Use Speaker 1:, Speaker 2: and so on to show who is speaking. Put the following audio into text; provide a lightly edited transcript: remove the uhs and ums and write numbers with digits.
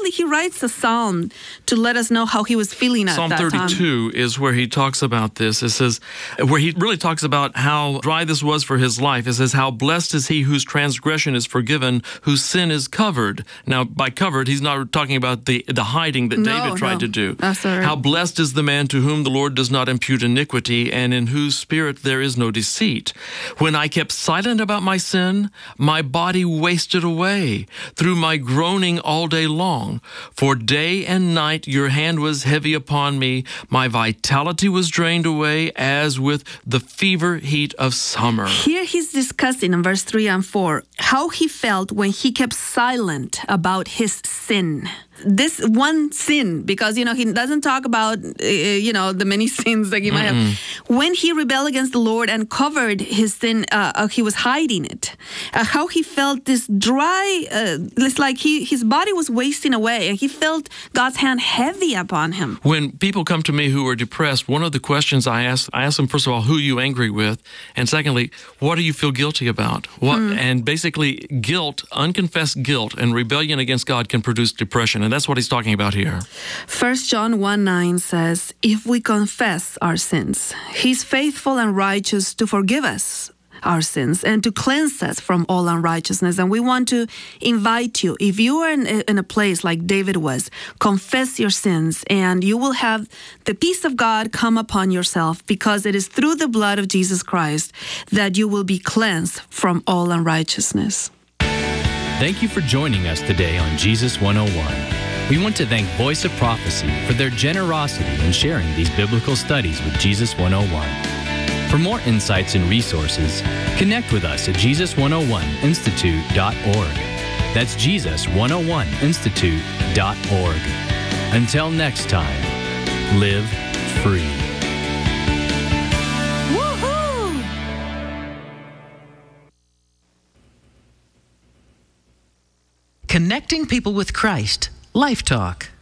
Speaker 1: basically he writes a psalm to let us know how he was feeling at
Speaker 2: Psalm
Speaker 1: that time.
Speaker 2: 32 is where he talks about this. It says, where he really talks about how dry this was for his life. It says, how blessed is he whose transgression is forgiven, whose sin is covered. Now, by covered, he's not talking about the hiding that David tried to do.
Speaker 1: That's all right.
Speaker 2: How blessed is the man to whom the Lord does not impute iniquity, and in whose spirit there is no deceit. When I kept silent about my sin, my body wasted away through my groaning all day long. For day and night your hand was heavy upon me. My vitality was drained away as with the fever heat of summer.
Speaker 1: Here he's discussing in verse 3 and 4 how he felt when he kept silent about his sin. This one sin, because, he doesn't talk about, the many sins that he might have. When he rebelled against the Lord and covered his sin, he was hiding it. How he felt this dry, it's like his body was wasting away, and he felt God's hand heavy upon him.
Speaker 2: When people come to me who are depressed, one of the questions I ask them, first of all, who are you angry with? And secondly, what do you feel guilty about? And basically, guilt, unconfessed guilt and rebellion against God can produce depression. And that's what he's talking about here.
Speaker 1: 1 John 1:9 says, if we confess our sins, he's faithful and righteous to forgive us our sins and to cleanse us from all unrighteousness. And we want to invite you, if you are in a place like David was, confess your sins and you will have the peace of God come upon yourself, because it is through the blood of Jesus Christ that you will be cleansed from all unrighteousness.
Speaker 3: Thank you for joining us today on Jesus 101. We want to thank Voice of Prophecy for their generosity in sharing these biblical studies with Jesus 101. For more insights and resources, connect with us at Jesus101institute.org. That's Jesus101institute.org. Until next time, live free.
Speaker 1: Woohoo!
Speaker 4: Connecting people with Christ. Life Talk.